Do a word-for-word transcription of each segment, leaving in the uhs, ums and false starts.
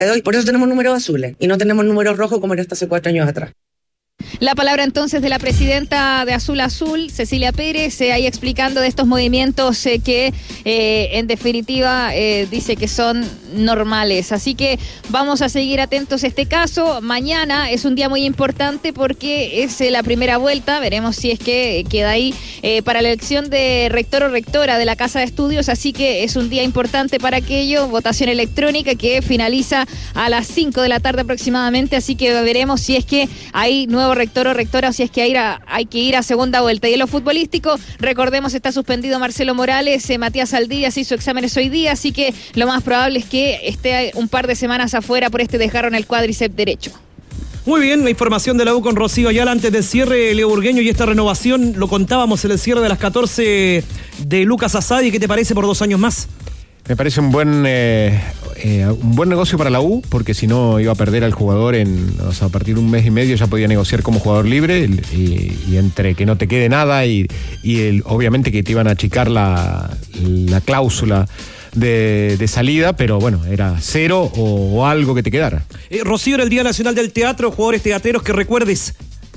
de hoy. Por eso tenemos números azules y no tenemos números rojos como era hasta hace cuatro años atrás. La palabra entonces de la presidenta de Azul Azul, Cecilia Pérez, eh, ahí explicando de estos movimientos eh, que eh, en definitiva eh, dice que son normales. Así que vamos a seguir atentos a este caso. Mañana es un día muy importante porque es eh, la primera vuelta. Veremos si es que queda ahí eh, para la elección de rector o rectora de la Casa de Estudios. Así que es un día importante para aquello. Votación electrónica que finaliza a las cinco de la tarde aproximadamente. Así que veremos si es que hay nuevo rector o rectora o si es que hay, a, hay que ir a segunda vuelta. Y en lo futbolístico, recordemos, está suspendido Marcelo Morales, eh, Matías Aldías hizo exámenes hoy día, así que lo más probable es que esté un par de semanas afuera por este desgarro en el cuádriceps derecho. Muy bien, la información de la U con Rocío Ayala antes del cierre, Leo Burgueño, y esta renovación, lo contábamos en el cierre de las catorce de Lucas Asadi. ¿Qué te parece por dos años más? Me parece un buen eh, eh, un buen negocio para la U, porque si no iba a perder al jugador en, o sea, a partir de un mes y medio ya podía negociar como jugador libre, y, y entre que no te quede nada y, y el, obviamente que te iban a achicar la, la cláusula de, de salida, pero bueno, era cero o, o algo que te quedara. Eh, Rocío, era el Día Nacional del Teatro, jugadores teatreros que recuerdes.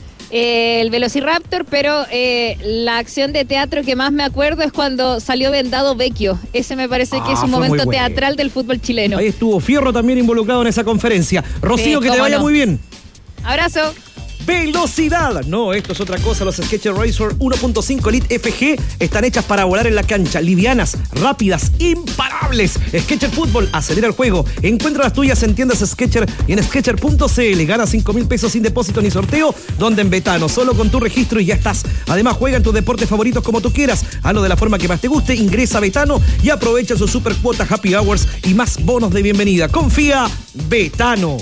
Eh, el Velociraptor, pero eh, la acción de teatro que más me acuerdo es cuando salió Vendado Vecchio. Ese me parece ah, que es un momento teatral del fútbol chileno. Ahí estuvo Fierro también involucrado en esa conferencia. Rocío, sí, que te vaya no. muy bien. Abrazo. Velocidad. No, esto es otra cosa. Los Skechers Razor uno punto cinco Elite F G están hechas para volar en la cancha. Livianas, rápidas, imparables. Skechers Fútbol, acelera el juego. Encuentra las tuyas en tiendas Skechers y en skechers punto c l. Gana cinco mil pesos sin depósito ni sorteo. Donde en Betano, solo con tu registro y ya estás. Además, juega en tus deportes favoritos como tú quieras. Hazlo de la forma que más te guste. Ingresa a Betano y aprovecha su super cuota Happy Hours y más bonos de bienvenida. Confía, Betano.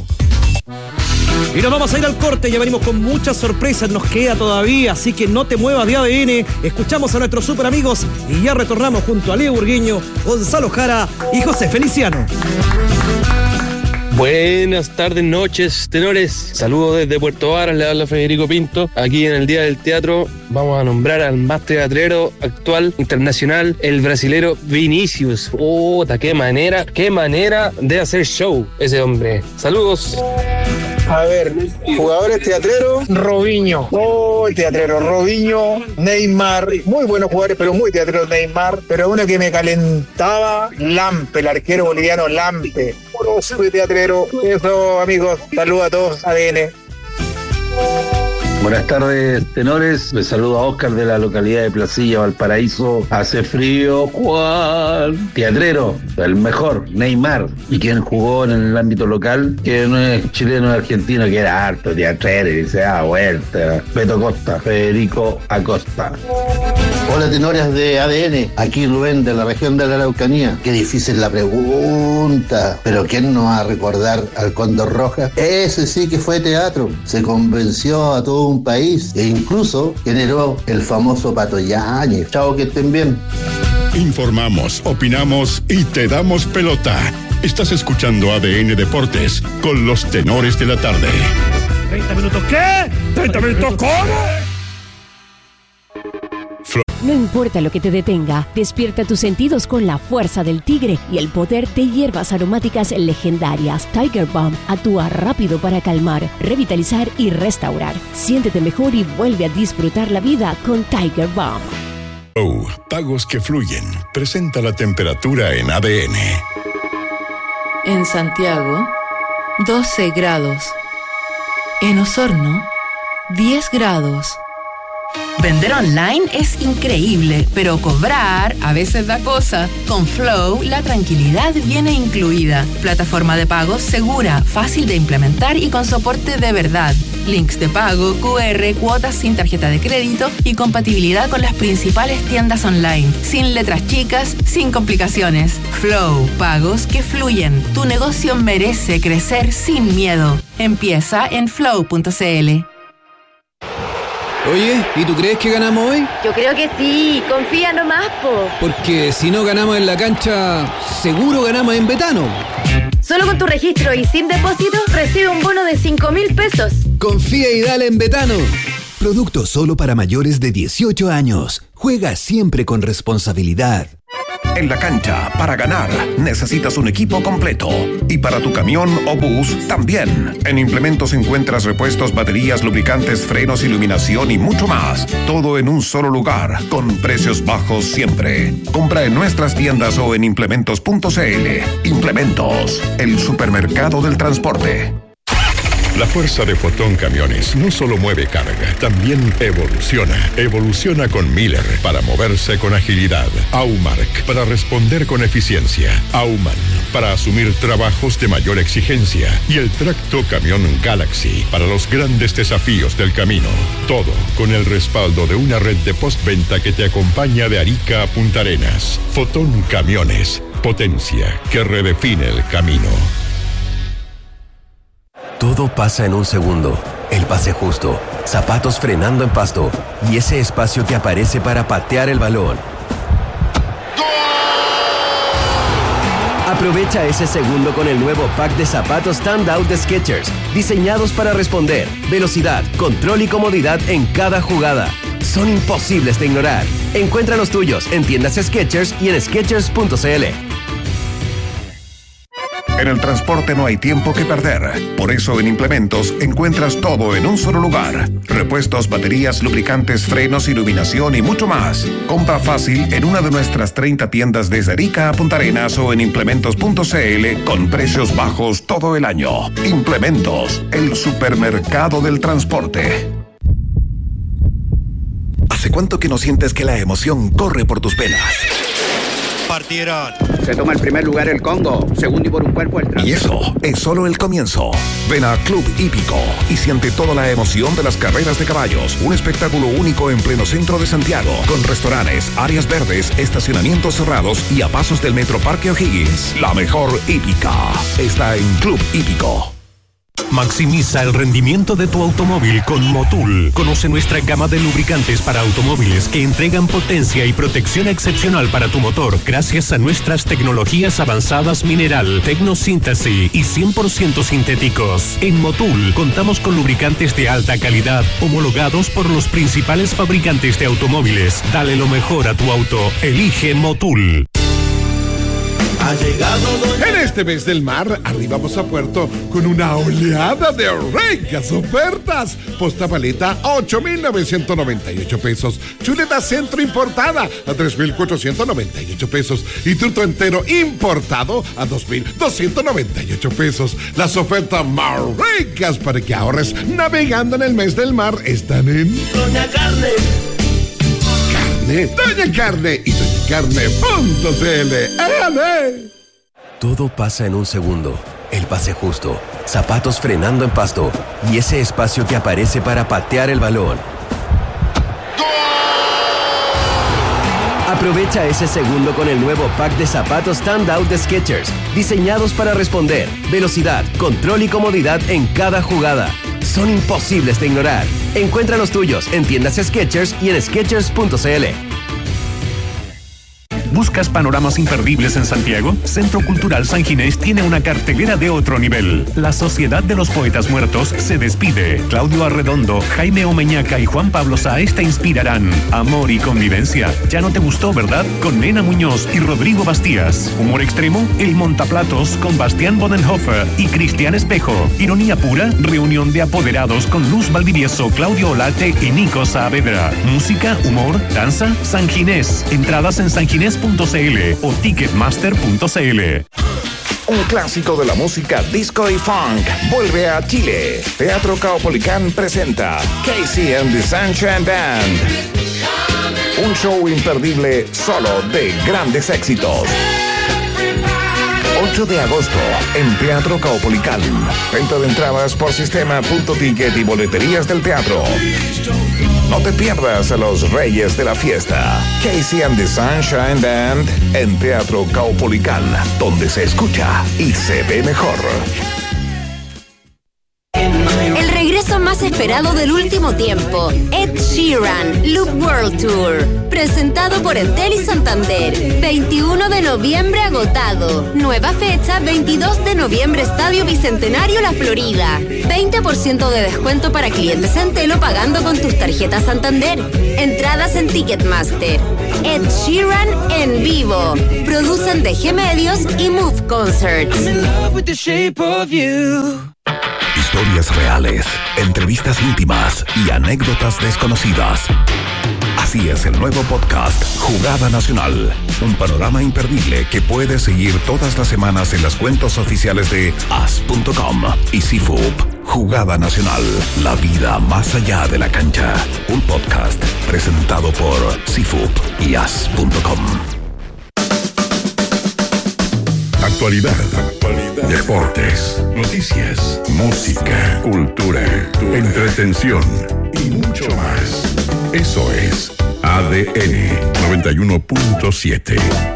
Y nos vamos a ir al corte, ya venimos con muchas sorpresas, nos queda todavía, así que no te muevas de A D N. Escuchamos a nuestros super amigos y ya retornamos junto a Leo Burgueño, Gonzalo Jara y José Feliciano. Buenas tardes, noches, tenores. Saludos desde Puerto Varas, le habla Federico Pinto. Aquí en el Día del Teatro vamos a nombrar al más teatrero actual, internacional, el brasilero Vinicius. ¡Puta, qué manera, qué manera de hacer show ese hombre! Saludos. A ver, jugadores teatreros, Robinho. Oh, el teatrero Robinho, Neymar. Muy buenos jugadores, pero muy teatreros Neymar. Pero uno que me calentaba, Lampe, el arquero boliviano Lampe. Puro super teatrero. Eso, amigos. Saludos a todos, A D N. Buenas tardes, tenores. Les saludo a Oscar de la localidad de Placilla, Valparaíso. Hace frío, Juan. Teatrero, el mejor, Neymar. Y quien jugó en el ámbito local, que no es chileno, es argentino, que era harto teatrero y se da vuelta. Beto Costa, Federico Acosta. Hola, tenores de A D N. Aquí Rubén, de la región de la Araucanía. Qué difícil la pregunta. Pero ¿quién no va a recordar al Cóndor Roja? Ese sí que fue teatro. Se convenció a todo un país e incluso generó el famoso Pato Yáñez. Chao, que estén bien. Informamos, opinamos y te damos pelota. Estás escuchando A D N Deportes con los tenores de la tarde. ¿treinta minutos qué? ¿treinta minutos cómo? No importa lo que te detenga, despierta tus sentidos con la fuerza del tigre y el poder de hierbas aromáticas legendarias. Tiger Balm actúa rápido para calmar, revitalizar y restaurar. Siéntete mejor y vuelve a disfrutar la vida con Tiger Balm. Oh, pagos que fluyen. Presenta la temperatura en A D N. En Santiago, doce grados. En Osorno, diez grados. Vender online es increíble, pero cobrar a veces da cosa. Con Flow, la tranquilidad viene incluida. Plataforma de pagos segura, fácil de implementar y con soporte de verdad. Links de pago, Q R, cuotas sin tarjeta de crédito y compatibilidad con las principales tiendas online. Sin letras chicas, sin complicaciones. Flow, pagos que fluyen. Tu negocio merece crecer sin miedo. Empieza en flow punto c l. Oye, ¿y tú crees que ganamos hoy? Yo creo que sí, confía nomás, po. Porque si no ganamos en la cancha, seguro ganamos en Betano. Solo con tu registro y sin depósito, recibe un bono de cinco mil pesos. Confía y dale en Betano. Producto solo para mayores de dieciocho años. Juega siempre con responsabilidad. En la cancha, para ganar, necesitas un equipo completo. Y para tu camión o bus, también. En Implementos encuentras repuestos, baterías, lubricantes, frenos, iluminación y mucho más. Todo en un solo lugar, con precios bajos siempre. Compra en nuestras tiendas o en implementos punto c l. Implementos, el supermercado del transporte. La fuerza de Fotón Camiones no solo mueve carga, también evoluciona. Evoluciona con Miller para moverse con agilidad. Aumark para responder con eficiencia. Auman para asumir trabajos de mayor exigencia. Y el Tracto Camión Galaxy para los grandes desafíos del camino. Todo con el respaldo de una red de postventa que te acompaña de Arica a Punta Arenas. Fotón Camiones, potencia que redefine el camino. Todo pasa en un segundo. El pase justo, zapatos frenando en pasto y ese espacio que aparece para patear el balón. Aprovecha ese segundo con el nuevo pack de zapatos Standout de Skechers, diseñados para responder, velocidad, control y comodidad en cada jugada. Son imposibles de ignorar. Encuentra los tuyos en tiendas Skechers y en skechers punto c l. En el transporte no hay tiempo que perder. Por eso en Implementos encuentras todo en un solo lugar. Repuestos, baterías, lubricantes, frenos, iluminación y mucho más. Compra fácil en una de nuestras treinta tiendas desde Arica a Punta Arenas o en implementos punto c l con precios bajos todo el año. Implementos, el supermercado del transporte. ¿Hace cuánto que no sientes que la emoción corre por tus venas? Partieron. Se toma el primer lugar el Congo, segundo y por un cuerpo el Trans. Y eso es solo el comienzo. Ven a Club Hípico y siente toda la emoción de las carreras de caballos. Un espectáculo único en pleno centro de Santiago, con restaurantes, áreas verdes, estacionamientos cerrados y a pasos del Metro Parque O'Higgins. La mejor hípica está en Club Hípico. Maximiza el rendimiento de tu automóvil con Motul. Conoce nuestra gama de lubricantes para automóviles que entregan potencia y protección excepcional para tu motor gracias a nuestras tecnologías avanzadas mineral, tecnosíntesis y cien por ciento sintéticos. En Motul contamos con lubricantes de alta calidad homologados por los principales fabricantes de automóviles. Dale lo mejor a tu auto. Elige Motul. Ha llegado En este mes del mar, arribamos a puerto con una oleada de ricas ofertas. Posta paleta a ocho mil novecientos noventa y ocho pesos. Chuleta centro importada a tres mil cuatrocientos noventa y ocho pesos. Y truto entero importado a dos mil doscientos noventa y ocho pesos. Las ofertas más ricas para que ahorres navegando en el mes del mar están en Doña Carne. Carne, Doña Carne y doña carne punto c l. ¡Éale! Todo pasa en un segundo. El pase justo, zapatos frenando en pasto y ese espacio que aparece para patear el balón. Aprovecha ese segundo con el nuevo pack de zapatos Standout de Skechers, diseñados para responder, velocidad, control y comodidad en cada jugada. Son imposibles de ignorar. Encuentra los tuyos en tiendas Skechers y en skechers punto c l. ¿Buscas panoramas imperdibles en Santiago? Centro Cultural San Ginés tiene una cartelera de otro nivel. La Sociedad de los Poetas Muertos se despide. Claudio Arredondo, Jaime Omeñaca y Juan Pablo Sáez te inspirarán. Amor y convivencia. Ya no te gustó, ¿verdad? Con Nena Muñoz y Rodrigo Bastías. Humor extremo, El Montaplatos con Bastián Bodenhofer y Cristian Espejo. Ironía pura, reunión de apoderados con Luz Valdivieso, Claudio Olate y Nico Saavedra. Música, humor, danza, San Ginés. Entradas en san ginés punto c l o ticketmaster punto c l. Un clásico de la música disco y funk vuelve a Chile. Teatro Caupolicán presenta Casey and the Sunshine Band. Un show imperdible solo de grandes éxitos. ocho de agosto en Teatro Caupolicán. Venta de entradas por sistema punto ticket y boleterías del teatro. No te pierdas a los reyes de la fiesta. Casey and the Sunshine Band en Teatro Caupolicán, donde se escucha y se ve mejor. El regreso más esperado del último tiempo, Ed Sheeran Loop World Tour, presentado por Entel y Santander. veintiuno de noviembre agotado. Nueva fecha, veintidós de noviembre, Estadio Bicentenario La Florida. veinte por ciento de descuento para clientes Entel o pagando con tus tarjetas Santander. Entradas en Ticketmaster. Ed Sheeran en vivo. Producen D G Medios y Move Concerts. Historias reales, entrevistas íntimas y anécdotas desconocidas. Así es el nuevo podcast Jugada Nacional, un panorama imperdible que puedes seguir todas las semanas en las cuentas oficiales de as punto com y C F U P. Jugada Nacional, la vida más allá de la cancha. Un podcast presentado por C F U P y as punto com. Actualidad, actualidad, deportes, noticias, música, cultura, entretención y mucho más. Eso es A D N noventa y uno punto siete.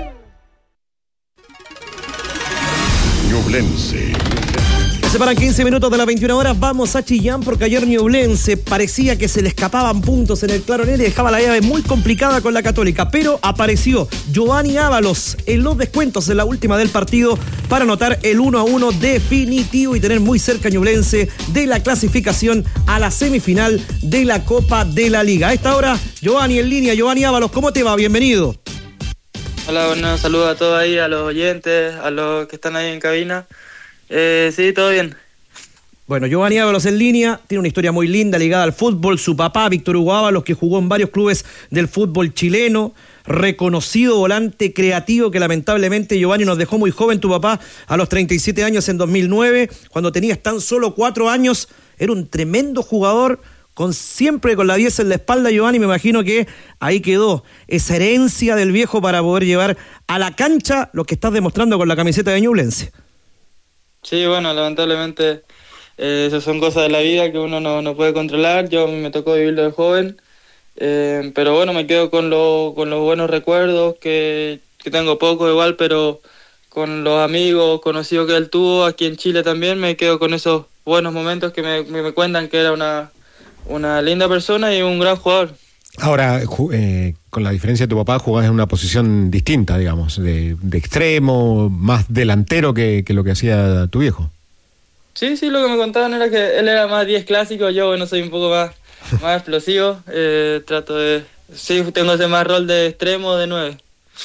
Ñublense. Se separan quince minutos de las veintiuna horas. Vamos a Chillán porque ayer Ñublense parecía que se le escapaban puntos en el Claronel y dejaba la llave muy complicada con la Católica. Pero apareció Giovanni Ábalos en los descuentos en la última del partido para anotar el uno a uno definitivo y tener muy cerca a Ñublense de la clasificación a la semifinal de la Copa de la Liga. A esta hora, Giovanni en línea. Giovanni Ábalos, ¿cómo te va? Bienvenido. Hola, bueno, saludos a todos ahí, a los oyentes, a los que están ahí en cabina. Eh, sí, todo bien. Bueno, Giovanni Ábalos en línea, tiene una historia muy linda ligada al fútbol. Su papá, Víctor Hugo Ábalos, que jugó en varios clubes del fútbol chileno, reconocido volante creativo que lamentablemente, Giovanni, nos dejó muy joven. Tu papá a los treinta y siete años en dos mil nueve, cuando tenías tan solo cuatro años, era un tremendo jugador, con siempre con la diez en la espalda, Giovanni. Me imagino que ahí quedó esa herencia del viejo para poder llevar a la cancha lo que estás demostrando con la camiseta de Ñublense. Sí, bueno, lamentablemente eh, esas son cosas de la vida que uno no, no puede controlar. Yo me tocó vivirlo de joven, eh, pero bueno, me quedo con, lo, con los buenos recuerdos, que, que tengo poco igual, pero con los amigos conocidos que él tuvo aquí en Chile también, me quedo con esos buenos momentos que me, me, me cuentan que era una, una linda persona y un gran jugador. Ahora, eh, con la diferencia de tu papá, jugás en una posición distinta, digamos, de, de extremo, más delantero que, que lo que hacía tu viejo. Sí, sí, lo que me contaban era que él era más diez clásico, yo bueno soy un poco más, más explosivo, eh, trato de... Sí, tengo ese más rol de extremo, de nueve.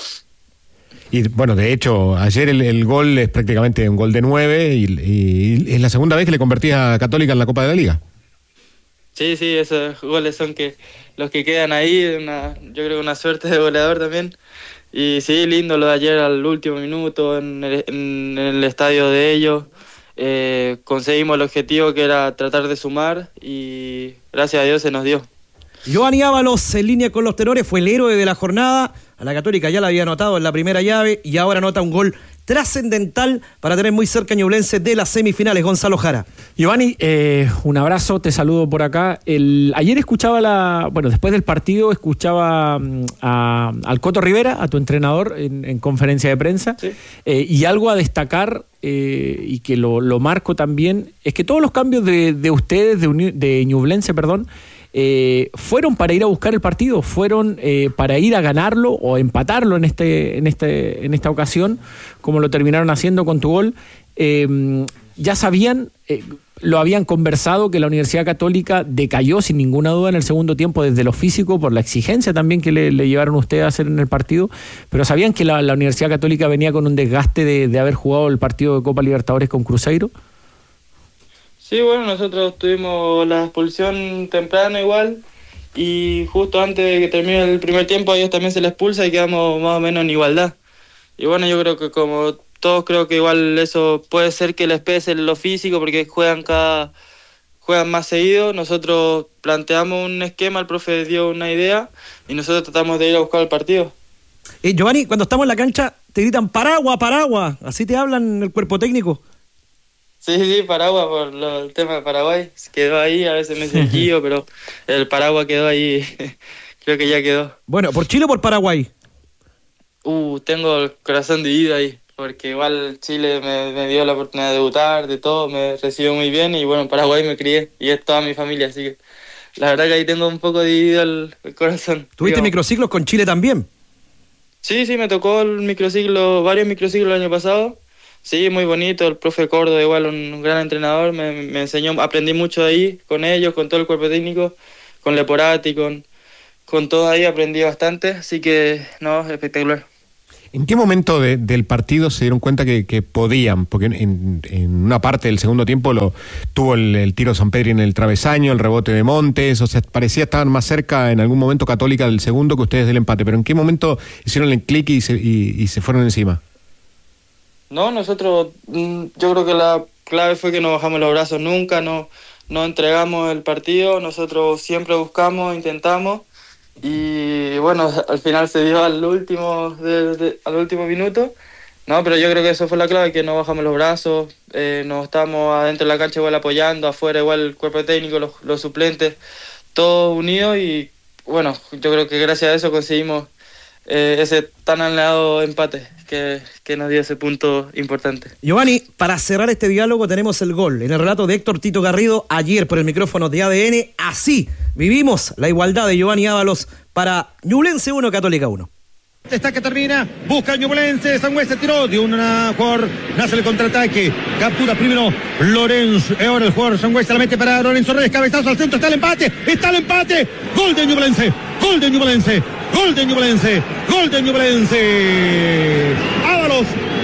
Y bueno, de hecho, ayer el, el gol es prácticamente un gol de nueve y, y, y es la segunda vez que le convertís a Católica en la Copa de la Liga. Sí, sí, esos goles son que los que quedan ahí, una, yo creo que una suerte de goleador también. Y sí, lindo lo de ayer al último minuto en el, en el estadio de ellos. Eh, conseguimos el objetivo que era tratar de sumar y gracias a Dios se nos dio. Giovanni Ábalos en línea con los tenores, fue el héroe de la jornada. A la Católica ya la había anotado en la primera llave y ahora anota un gol trascendental para tener muy cerca a Ñublense de las semifinales. Gonzalo Jara. Giovanni, eh, un abrazo, te saludo por acá. El, ayer escuchaba la, bueno, después del partido escuchaba a, al Coto Rivera, a tu entrenador, en, en conferencia de prensa, sí. eh, y algo a destacar, eh, y que lo, lo marco también, es que todos los cambios de, de ustedes, de, Uni, de Ñublense, perdón, Eh, fueron para ir a buscar el partido, fueron eh, para ir a ganarlo o empatarlo en este, en este, en esta ocasión, como lo terminaron haciendo con tu gol. Eh, ya sabían, eh, lo habían conversado, que la Universidad Católica decayó sin ninguna duda en el segundo tiempo desde lo físico, por la exigencia también que le, le llevaron ustedes a hacer en el partido, pero sabían que la, la Universidad Católica venía con un desgaste de, de haber jugado el partido de Copa Libertadores con Cruzeiro. Sí, bueno, nosotros tuvimos la expulsión temprano igual y justo antes de que termine el primer tiempo a ellos también se les expulsa y quedamos más o menos en igualdad. Y bueno, yo creo que como todos creo que igual eso puede ser que les pese lo físico porque juegan cada juegan más seguido. Nosotros planteamos un esquema, el profe dio una idea y nosotros tratamos de ir a buscar el partido. Eh, Giovanni, cuando estamos en la cancha te gritan Paragua, Paragua, ¿así te hablan el cuerpo técnico? Sí, sí, Paragua, por lo, el tema de Paraguay, quedó ahí, a veces me dicen Gio, pero el Paragua quedó ahí, creo que ya quedó. Bueno, ¿por Chile o por Paraguay? Uh, tengo el corazón dividido ahí. porque igual Chile me, me dio la oportunidad de debutar, de todo, me recibió muy bien y bueno, en Paraguay me crié y es toda mi familia, así que la verdad que ahí tengo un poco dividido el, el corazón. ¿Tuviste digamos. microciclos con Chile también? Sí, sí, me tocó el microciclo, varios microciclos el año pasado. Sí, muy bonito, el profe Córdoba igual, un, un gran entrenador, me, me enseñó, aprendí mucho de ahí, con ellos, con todo el cuerpo técnico, con Leporati, con, con todo ahí aprendí bastante, así que, no, espectacular. ¿En qué momento de, del partido se dieron cuenta que, que podían? Porque en, en una parte del segundo tiempo lo tuvo el, el tiro San Pedro en el travesaño, el rebote de Montes, o sea, parecía estaban más cerca en algún momento Católica del segundo que ustedes del empate, pero ¿en qué momento hicieron el clic y se, y, y se fueron encima? No, nosotros, yo creo que la clave fue que no bajamos los brazos nunca, no, no entregamos el partido, nosotros siempre buscamos, intentamos y bueno, al final se dio al último, de, de, al último minuto, no, pero yo creo que eso fue la clave, que no bajamos los brazos, eh, nos estamos adentro de la cancha igual apoyando, afuera igual el cuerpo técnico, los, los suplentes, todos unidos y bueno, yo creo que gracias a eso conseguimos Eh, ese tan anhelado empate que, que nos dio ese punto importante. Giovanni, para cerrar este diálogo tenemos el gol en el relato de Héctor Tito Garrido ayer por el micrófono de A D N. Así vivimos la igualdad de Giovanni Ábalos para Ñublense uno, Católica uno. Está que termina, busca Ñublense, Sangüesa tiró, dio una jugador, nace el contraataque, captura primero Lorenzo, ahora el jugador Sangüesa la mete para Lorenzo Reyes, cabezazo al centro, está el empate, está el empate, gol de Ñublense, gol de Ñublense, gol de Ñublense, gol de Ñublense, Ábalos